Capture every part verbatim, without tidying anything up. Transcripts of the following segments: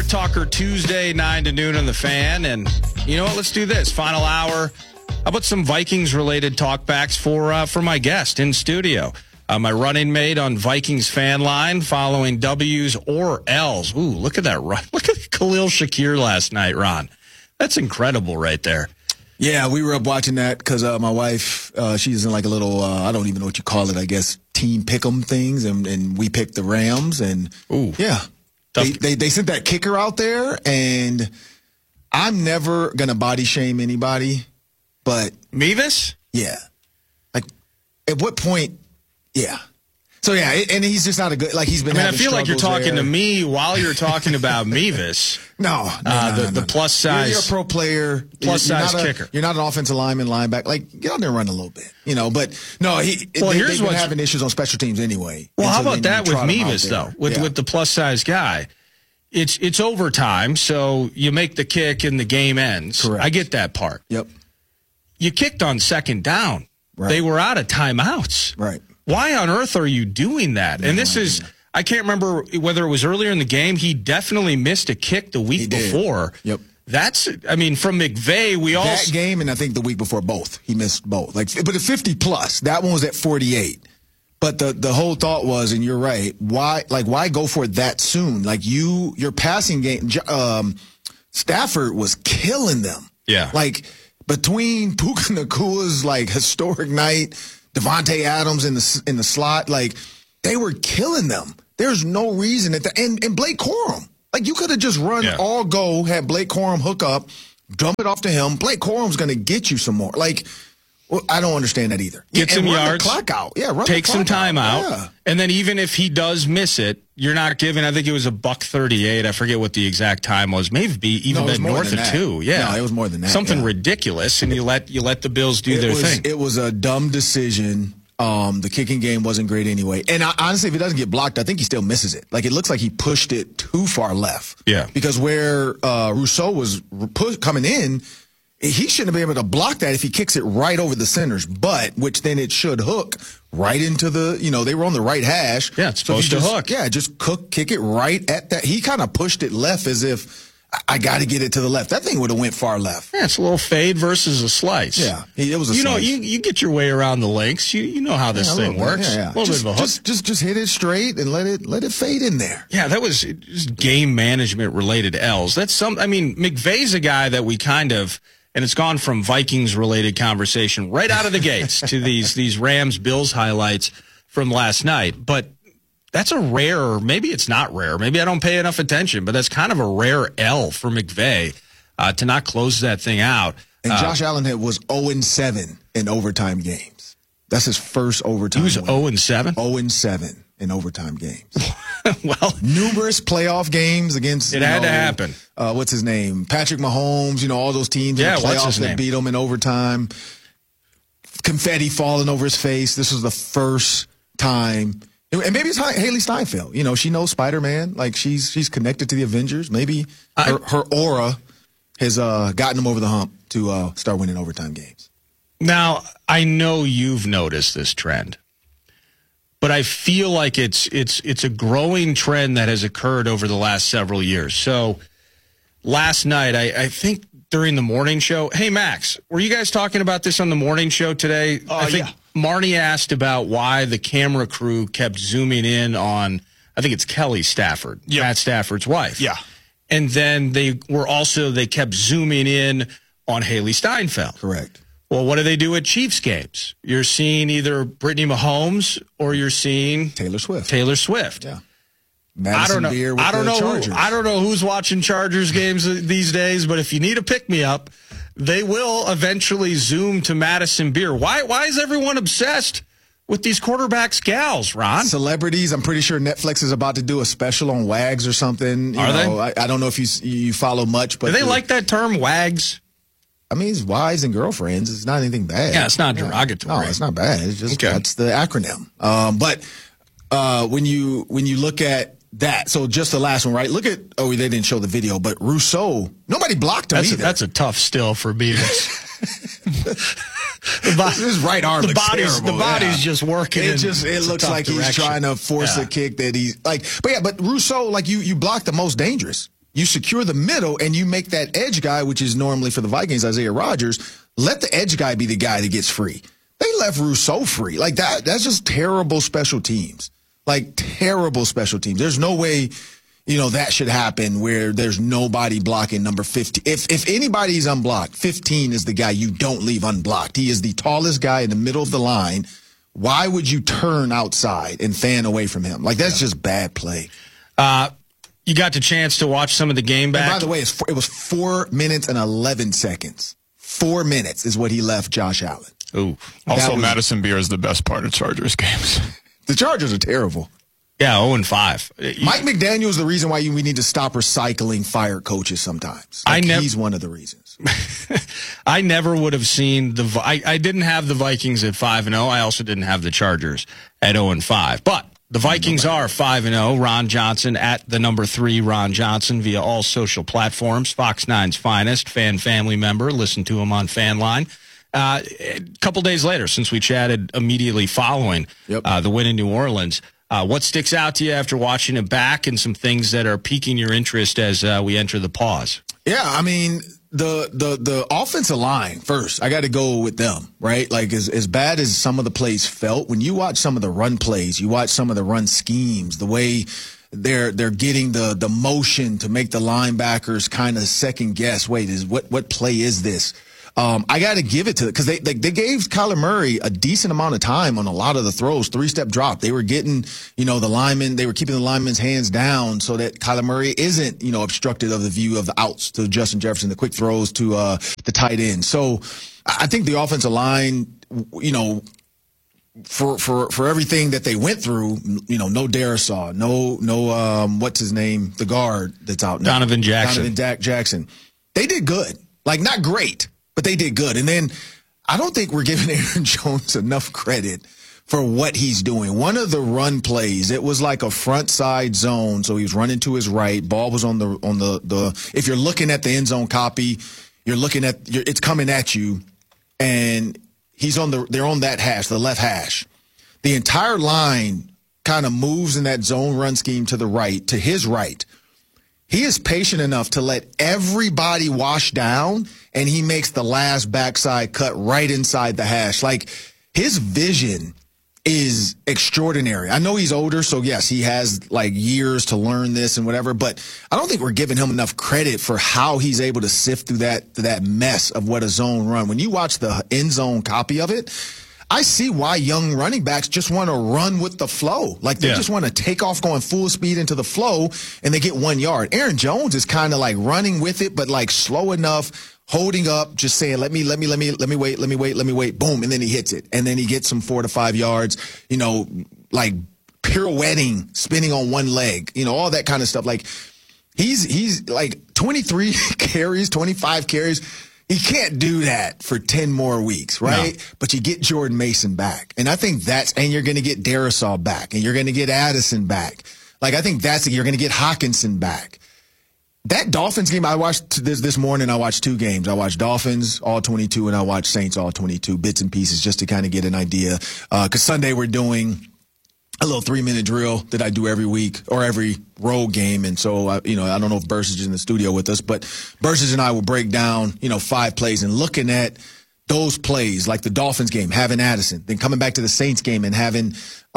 Talker Tuesday, nine to noon on the Fan. And you know what? Let's do this. Final hour. How about some Vikings-related talkbacks for uh, for my guest in studio? Uh, my running mate on Vikings fan line, following W's or L's. Ooh, look at that run. Look at Khalil Shakir last night, Ron. That's incredible right there. Yeah, we were up watching that because uh, my wife, uh, she's in like a little, uh, I don't even know what you call it, I guess, team pick'em things, and, and we picked the Rams. And Ooh, yeah, they, they, they sent that kicker out there, and I'm never going to body shame anybody, but. Mevis? Yeah. Like, at what point, yeah. So, yeah, and he's just not a good, like, he's been I mean, I having feel like you're talking there. to me while you're talking about Mevis. No, no, uh, no, the, no, the no. plus size. You're, you're a pro player. Plus you're, you're size not a, kicker. You're not an offensive lineman, linebacker. Like, get out there and run a little bit, you know. But no, he. Well, they, here's they've been what's- having issues on special teams anyway. Well, And how so about then that you with trot 'em out Mevis, there. though, with Yeah. with the plus size guy? It's it's overtime, so you make the kick and the game ends. Correct. I get that part. Yep. You kicked on second down. Right. They were out of timeouts. Right. Why on earth are you doing that? And this is, I can't remember whether it was earlier in the game. He definitely missed a kick the week He did. before. Yep. That's, I mean, from McVay, we all. That game, and I think the week before, both. He missed both. Like, but at fifty plus, that one was at forty-eight. But the the whole thought was, and you're right, why like why go for it that soon? Like you, your passing game, um, Stafford was killing them. Yeah. Like between Puka Nakua's like historic night, Devontae Adams in the in the slot, like they were killing them. There's no reason that the and, and Blake Corum. Like you could have just run Yeah. all go, had Blake Corum hook up, dump it off to him. Blake Corum's going to get you some more. Like. Well, I don't understand that either. Get Yeah, some and run yards. the clock out. Yeah, run Take the some clock time out. Yeah. And then even if he does miss it, you're not giving, I think it was a buck thirty-eight. I forget what the exact time was. Maybe even No, it was been more north than of that. two. Yeah. No, it was more than that, Something yeah. ridiculous. And you let you let the Bills do It their was, thing. It was a dumb decision. Um, the kicking game wasn't great anyway. And I, honestly, if it doesn't get blocked, I think he still misses it. Like it looks like he pushed it too far left. Yeah. Because where uh, Rousseau was push, coming in, he shouldn't be able to block that if he kicks it right over the centers, but which then it should hook right into the, you know, they were on the right hash. Yeah, it's So if supposed you to just- hook. Yeah, just cook, kick it right at that. He kind of pushed it left as if I, I got to get it to the left. That thing would have went far left. Yeah, it's a little fade versus a slice. Yeah, it was a You know, slice. you, you get your way around the links. You you know how this Yeah, a thing little bit. works. Yeah, yeah. A little just, bit of a hook. Just, just, just hit it straight and let it let it fade in there. Yeah, that was just game management related L's. That's some. I mean, McVay's a guy that we kind of, and it's gone from Vikings related conversation right out of the gates to these these Rams Bills highlights from last night. But that's a rare. Maybe it's not rare. Maybe I don't pay enough attention. But that's kind of a rare L for McVay uh, to not close that thing out. And Uh, Josh Allen had was zero and seven in overtime games. That's his first overtime. he was win. zero and seven. zero and seven in overtime games. Well, Numerous playoff games against. It you had to know, happen. Uh, what's his name? Patrick Mahomes. You know all those teams Yeah, in the what's playoffs his that name? beat him in overtime. Confetti falling over his face. This was the first time. And maybe it's Haley Steinfeld. You know, she knows Spider-Man. Like she's she's connected to the Avengers. Maybe I- her, her aura has uh, gotten him over the hump to uh, start winning overtime games. now I know you've noticed this trend, but I feel like it's it's it's a growing trend that has occurred over the last several years. So last night, I, I think during the morning show, hey Max, were you guys talking about this on the morning show today? Uh, I think yeah. Marnie asked about why the camera crew kept zooming in on, I think it's Kelly Stafford, Yep. Matt Stafford's wife. Yeah. And then they were also, they kept zooming in on Haley Steinfeld. Correct. Well, what do they do at Chiefs games? You're seeing either Brittany Mahomes or you're seeing Taylor Swift. Taylor Swift. Yeah. I Madison don't know. Beer with I don't the know. Who, Chargers. I don't know who's watching Chargers games these days, but if you need a pick me up, they will eventually zoom to Madison Beer. Why? Why is everyone obsessed with these quarterbacks gals, Ron? Celebrities. I'm pretty sure Netflix is about to do a special on Wags or something. You Are they? know, I, I don't know if you you follow much, but Do they the- like that term, wags? I mean, it's wives and girlfriends. It's not anything bad. Yeah, it's not derogatory. No, it's not bad. It's just Okay. that's the acronym. Um, but uh, when you when you look at that, so just the last one, right? Look at oh, they didn't show the video, but Rousseau, nobody blocked him That's a, either. that's a tough still for Beavis. the bo- His right arm the looks body's terrible, the body's yeah. just working. It in- just it it's a looks tough like he's direction. trying to force Yeah. a kick that he's like. But yeah, but Rousseau, like you you blocked the most dangerous. you secure the middle, and you make that edge guy, which is normally for the Vikings, Isaiah Rodgers, let the edge guy be the guy that gets free. They left Rousseau free. Like, that. that's just terrible special teams. Like, terrible special teams. There's no way, you know, that should happen where there's nobody blocking number fifteen. If if anybody's unblocked, fifteen is the guy you don't leave unblocked. He is the tallest guy in the middle of the line. Why would you turn outside and fan away from him? Like, that's yeah. just bad play. Uh, you got the chance to watch some of the game back. And by the way, it's four, it was four minutes and eleven seconds. Four minutes is what he left Josh Allen. Ooh. Also, was, Madison Beer is the best part of Chargers games. The Chargers are terrible. Yeah, oh and five. Mike McDaniel is the reason why we need to stop recycling fired coaches sometimes. Like, I nev- he's one of the reasons. I never would have seen the I, I didn't have the Vikings at five and oh. I also didn't have the Chargers at oh and five. But the Vikings are five and oh. Ron Johnson at the number three Ron Johnson via all social platforms. Fox nine's finest, fan family member. Listen to him on FanLine. Uh, a couple days later, since we chatted immediately following yep. uh, the win in New Orleans, Uh, what sticks out to you after watching it back, and some things that are piquing your interest as uh, we enter the pause? Yeah, I mean, the the the offensive line first. I got to go with them, right? Like, as as bad as some of the plays felt, when you watch some of the run plays, you watch some of the run schemes, the way they're they're getting the the motion to make the linebackers kind of second guess. Wait, is what what play is this? Um, I got to give it to because they, they they gave Kyler Murray a decent amount of time on a lot of the throws, three step drop. They were getting, you know, the linemen, they were keeping the linemen's hands down so that Kyler Murray isn't, you know, obstructed of the view of the outs to Justin Jefferson, the quick throws to uh, the tight end. So I think the offensive line, you know, for for for everything that they went through, you know, no Darisaw, no no um, what's his name, the guard that's out now, Donovan Jackson, Donovan Dak Jackson. They did good, like not great. But they did good. And then I don't think we're giving Aaron Jones enough credit for what he's doing. One of the run plays, it was like a front side zone. So he was running to his right. Ball was on the, on the, the, if you're looking at the end zone copy, you're looking at, you're, it's coming at you. And he's on the, they're on that hash, the left hash. The entire line kind of moves in that zone run scheme to the right, to his right. He is patient enough to let everybody wash down, and he makes the last backside cut right inside the hash. Like, his vision is extraordinary. I know he's older, so yes, he has like years to learn this and whatever, but I don't think we're giving him enough credit for how he's able to sift through that, that mess of what a zone run. When you watch the end zone copy of it, I see why young running backs just want to run with the flow. Like, they yeah. just want to take off going full speed into the flow, and they get one yard. Aaron Jones is kind of like running with it, but like slow enough, holding up, just saying, let me, let me, let me, let me wait, let me wait, let me wait, boom, and then he hits it. And then he gets some four to five yards, you know, like pirouetting, spinning on one leg, you know, all that kind of stuff. Like, he's, he's like twenty-three carries, twenty-five carries. He can't do that for ten more weeks, right? No. But you get Jordan Mason back. And I think that's, and you're going to get Darisaw back, and you're going to get Addison back. Like, I think that's, you're going to get Hawkinson back. That Dolphins game, I watched this this morning, I watched two games. I watched Dolphins, all twenty-two, and I watched Saints, all twenty-two, bits and pieces, just to kind of get an idea. Uh, cause Sunday we're doing a little three-minute drill that I do every week or every road game. And so, I, you know, I don't know if Bursis is in the studio with us, but Bursis and I will break down, you know, five plays and looking at those plays, like the Dolphins game, having Addison, then coming back to the Saints game and having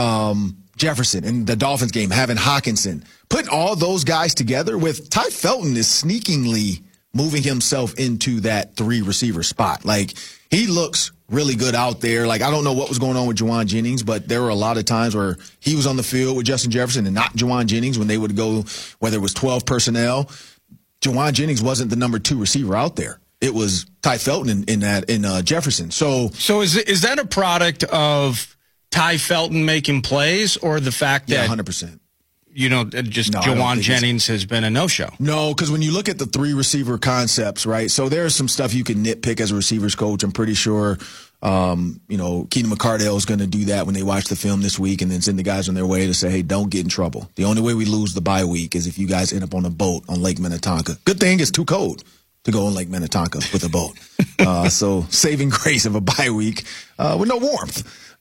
um, Jefferson, and the Dolphins game, having Hawkinson. Putting all those guys together with Ty Felton is sneakingly moving himself into that three receiver spot. Like, he looks really good out there. Like, I don't know what was going on with Juwan Jennings, but there were a lot of times where he was on the field with Justin Jefferson and not Juwan Jennings when they would go, whether it was twelve personnel. Juwan Jennings wasn't the number two receiver out there. It was Ty Felton in, in that in uh, Jefferson. So, so is it, is that a product of Ty Felton making plays, or the fact that yeah, one hundred percent. You know, just no, Juwan Jennings has been a no-show? No, because when you look at the three receiver concepts, right? So there's some stuff you can nitpick as a receivers coach. I'm pretty sure, um, you know, Keenan McCardell is going to do that when they watch the film this week, and then send the guys on their way to say, hey, don't get in trouble. The only way we lose the bye week is if you guys end up on a boat on Lake Minnetonka. Good thing it's too cold to go on Lake Minnetonka with a boat. uh, so saving grace of a bye week uh, with no warmth.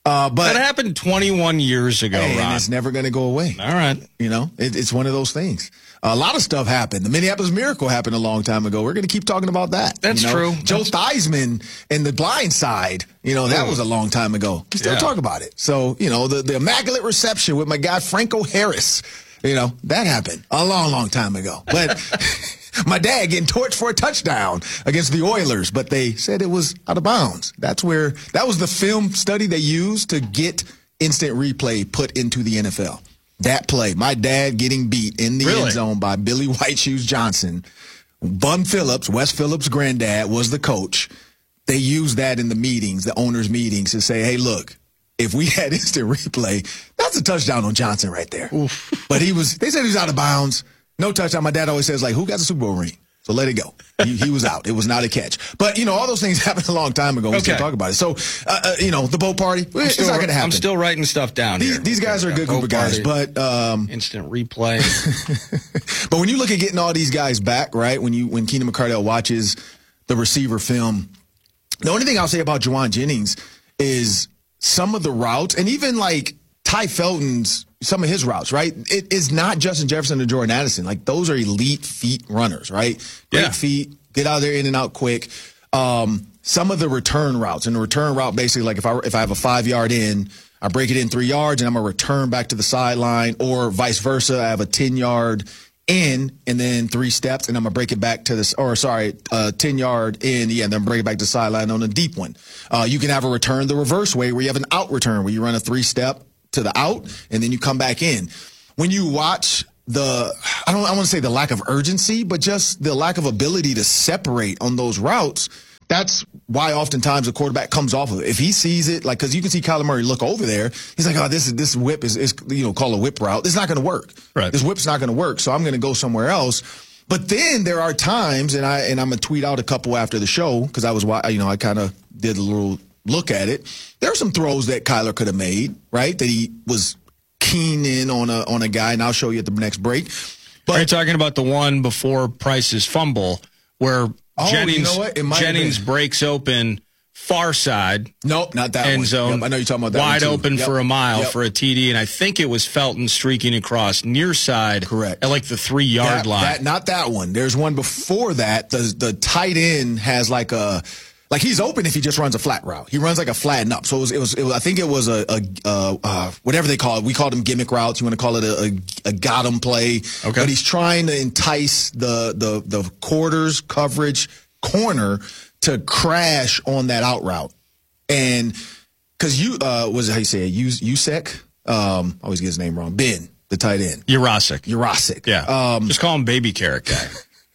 Uh, but that happened twenty-one years ago, hey, Ron. and it's never going to go away. All right. You know, it, it's one of those things. A lot of stuff happened. The Minneapolis Miracle happened a long time ago. We're going to keep talking about that. That's you know? true. Joe That's... Theismann and The Blind Side, you know, that was a long time ago. We still yeah. talk about it. So, you know, the, the Immaculate Reception with my guy Franco Harris, you know, that happened a long, long time ago. But my dad getting torched for a touchdown against the Oilers, but they said it was out of bounds. That's where, that was the film study they used to get instant replay put into the N F L. That play, my dad getting beat in the really? end zone by Billy White Shoes Johnson. Bum Phillips, Wes Phillips' granddad, was the coach. They used that in the meetings, the owners' meetings, to say, hey, look, if we had instant replay, that's a touchdown on Johnson right there. Oof. But he was, they said he was out of bounds. No touchdown. My dad always says, like, who got the Super Bowl ring? So let it go. He, he was out. It was not a catch. But, you know, all those things happened a long time ago. We okay. still talk about it. So, uh, uh, you know, the boat party, I'm it's still, not going to happen. I'm still writing stuff down these, here. These guys okay. are a good group of guys. Party, but um, instant replay. But when you look at getting all these guys back, right, when you when Keenan McCardell watches the receiver film, the only thing I'll say about Jauan Jennings is some of the routes, and even like Ty Felton's, some of his routes, right? It is not Justin Jefferson or Jordan Addison. Like, those are elite feet runners, right? Great yeah. feet, get out of there in and out quick. Um, some of the return routes, and the return route basically, like if I if I have a five yard in, I break it in three yards, and I'm gonna return back to the sideline, or vice versa. I have a ten yard in, and then three steps, and I'm gonna break it back to this, or sorry, uh, ten yard in, yeah, and then bring it back to the sideline on a deep one. Uh, you can have a return the reverse way, where you have an out return, where you run a three step to the out, and then you come back in. When you watch the, I don't, I want to say the lack of urgency, but just the lack of ability to separate on those routes. That's why oftentimes the quarterback comes off of it. If he sees it, like, because you can see Kyler Murray look over there, he's like, oh, this is this whip is, is you know, call a whip route. It's not going to work. Right. This whip's not going to work, so I'm going to go somewhere else. But then there are times, and I and I'm gonna tweet out a couple after the show, because I was, you know, I kind of did a little look at it. There are some throws that Kyler could have made, right? That he was keen in on a on a guy, and I'll show you at the next break. But are you talking about the one before Price's fumble, where oh, Jennings you know what? It might Jennings have been. breaks open far side? Nope, not that end one. zone. Yep, I know you're talking about that wide one too. open Yep. for a mile Yep. for a T D, and I think it was Felton streaking across near side. Correct. At like the three yard that, line. That, not that one. There's one before that. The the tight end has like a. Like, he's open if he just runs a flat route. He runs like a flatten up. So it was, it was, it was I think it was a, a, a uh, whatever they call it. We called them gimmick routes. You want to call it a, a, a got him play. Okay. But he's trying to entice the, the, the quarters coverage corner to crash on that out route. And because you, uh, was it how you say it? Usek? Um, I always get his name wrong. Ben, the tight end. Urasic. Urasic. Yeah. Um, Just call him Baby Carrot Guy.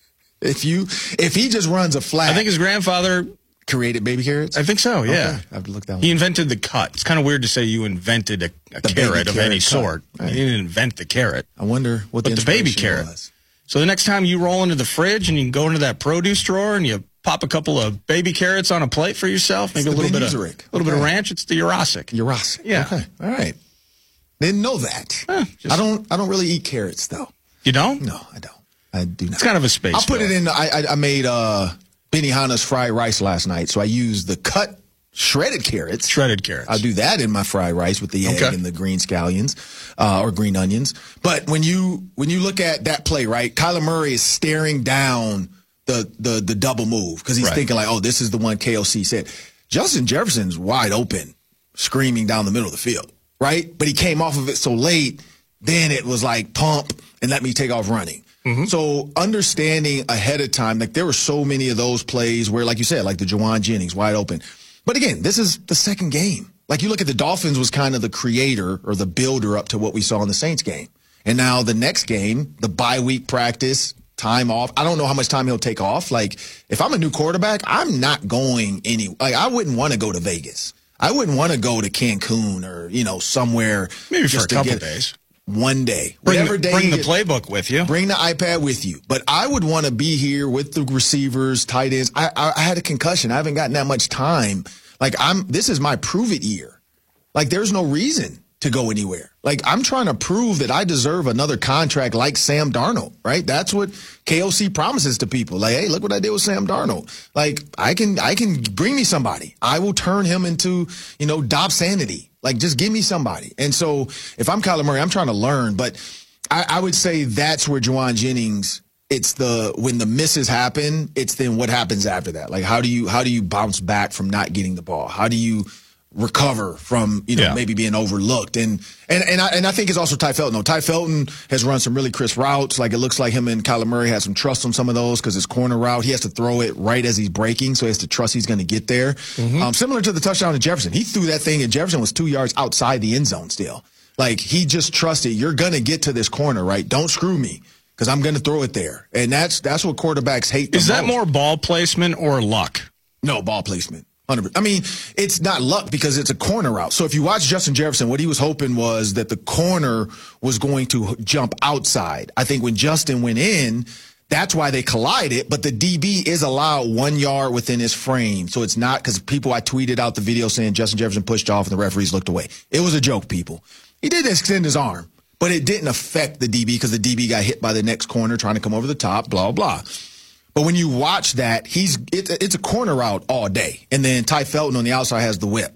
if you, if he just runs a flat. I think his grandfather created baby carrots? I think so, yeah. Okay. I have to look that one. He invented the cut. It's kind of weird to say you invented a, a carrot of carrot any cut. sort. Right. You didn't invent the carrot. I wonder what But the, the baby inspiration carrot. was. So the next time you roll into the fridge and you go into that produce drawer and you pop a couple of baby carrots on a plate for yourself, maybe It's a little the bit of Ben a Uzuric. little bit of Okay. ranch, it's the Urasic. Urasic. Yeah. Okay. All right. Didn't know that. Eh, just- I don't. I don't really eat carrots though. You don't? No, I don't. I do not. It's kind of a space. I'll put filler. it in. I I, I made uh, Benihana's fried rice last night, so I used the cut shredded carrots. Shredded carrots. I'll do that in my fried rice with the egg Okay. and the green scallions uh, or green onions. But when you when you look at that play, right, Kyler Murray is staring down the the the double move because he's Right. thinking like, oh, this is the one K O C said. Justin Jefferson's wide open, screaming down the middle of the field, right? But he came off of it so late, then it was like pump and let me take off running. Mm-hmm. So understanding ahead of time, like there were so many of those plays where, like you said, like the Jauan Jennings wide open. But again, this is the second game. Like you look at the Dolphins was kind of the creator or the builder up to what we saw in the Saints game. And now the next game, the bye week practice, time off. I don't know how much time he'll take off. Like if I'm a new quarterback, I'm not going any, like I wouldn't want to go to Vegas. I wouldn't want to go to Cancun or, you know, somewhere. Maybe for a just to couple get- days. One day. Bring, Whatever the, day bring you the get- playbook with you. Bring the iPad with you. But I would want to be here with the receivers, tight ends. I, I, I had a concussion. I haven't gotten that much time. Like I'm, this is my prove it year. Like there's no reason to go anywhere. Like, I'm trying to prove that I deserve another contract like Sam Darnold, right? That's what K O C promises to people. Like, hey, look what I did with Sam Darnold. Like, I can I can bring me somebody. I will turn him into, you know, Dob Sanity. Like, just give me somebody. And so if I'm Kyler Murray, I'm trying to learn. But I, I would say that's where Jauan Jennings, it's the when the misses happen, it's then what happens after that. Like, how do you how do you bounce back from not getting the ball? How do you recover from, you know, yeah. maybe being overlooked? And and and I, and I think it's also Ty Felton. No, Ty Felton has run some really crisp routes. Like, it looks like him and Kyler Murray had some trust on some of those because his corner route, he has to throw it right as he's breaking, so he has to trust he's going to get there. Mm-hmm. Um, similar to the touchdown to Jefferson. He threw that thing, and Jefferson was two yards outside the end zone still. Like, he just trusted, you're going to get to this corner, right? Don't screw me because I'm going to throw it there. And that's that's what quarterbacks hate the Is that most. more ball placement or luck? No, ball placement. one hundred percent. I mean, it's not luck because it's a corner route. So if you watch Justin Jefferson, what he was hoping was that the corner was going to jump outside. I think when Justin went in, that's why they collided, but the D B is allowed one yard within his frame. So it's not because people, I tweeted out the video saying Justin Jefferson pushed off and the referees looked away. It was a joke, people. He did extend his arm, but it didn't affect the D B because the D B got hit by the next corner trying to come over the top, blah, blah. But when you watch that, he's it, it's a corner route all day. And then Ty Felton on the outside has the whip.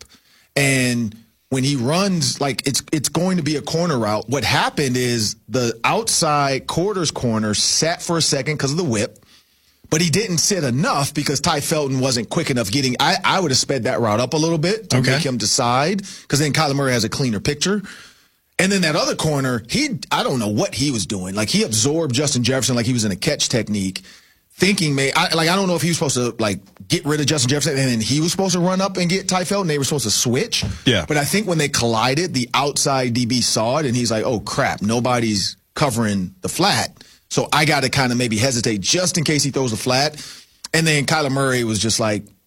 And when he runs, like, it's it's going to be a corner route. What happened is the outside quarters corner sat for a second because of the whip, but he didn't sit enough because Ty Felton wasn't quick enough getting – I I would have sped that route up a litlittle bit to okay. make him decide because then Kyler Murray has a cleaner picture. And then that other corner, he I don't know what he was doing. Like, he absorbed Justin Jefferson like he was in a catch technique, thinking, may I, like, I don't know if he was supposed to, like, get rid of Justin Jefferson and then he was supposed to run up and get Ty Felton. They were supposed to switch. Yeah. But I think when they collided, the outside D B saw it and he's like, oh, crap, nobody's covering the flat. So I got to kind of maybe hesitate just in case he throws a flat. And then Kyler Murray was just like,